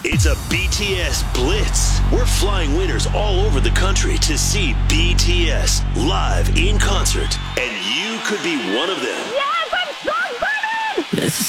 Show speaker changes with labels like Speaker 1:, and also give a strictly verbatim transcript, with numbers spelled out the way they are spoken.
Speaker 1: It's a B T S Blitz. We're flying winners all over the country to see B T S live in concert, and you could be one of them.
Speaker 2: Yes, I'm so excited!
Speaker 3: This is